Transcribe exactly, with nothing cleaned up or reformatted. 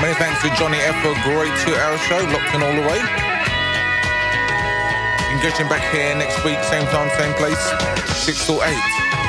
Many thanks to Johnny F for a great two-hour show, locked in all the way. You can get him back here next week, same time, same place, six till eight.